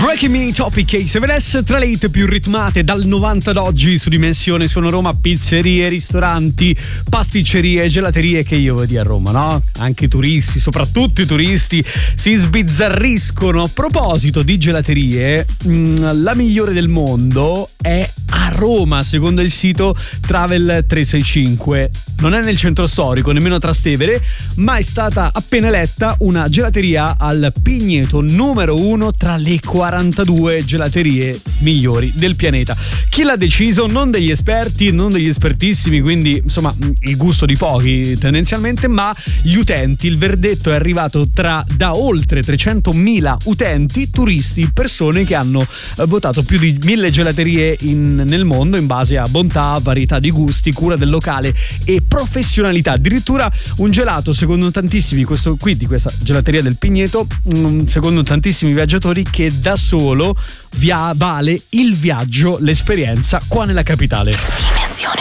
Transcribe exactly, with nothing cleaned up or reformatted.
Breaking Me, Topic K sette S, tra le hit più ritmate dal novanta ad oggi su Dimensione Suono Roma, pizzerie, ristoranti, pasticcerie, gelaterie che io vedi a Roma, no? Anche i turisti, soprattutto i turisti, si sbizzarriscono. A proposito di gelaterie, mh, la migliore del mondo è a Roma, secondo il sito Travel trecentosessantacinque. Non è nel centro storico, nemmeno a Trastevere, ma è stata appena eletta una gelateria al Pigneto numero uno tra le quarantadue gelaterie migliori del pianeta. Chi l'ha deciso? Non degli esperti, non degli espertissimi, quindi insomma il gusto di pochi tendenzialmente, ma gli utenti. Il verdetto è arrivato tra da oltre trecentomila utenti, turisti, persone che hanno votato più di mille gelaterie in, nel mondo in base a bontà, varietà di gusti, cura del locale e professionalità. Addirittura un gelato, secondo tantissimi, questo qui di questa gelateria del Pigneto, secondo tantissimi viaggiatori, che da solo via vale il viaggio, l'esperienza qua nella capitale.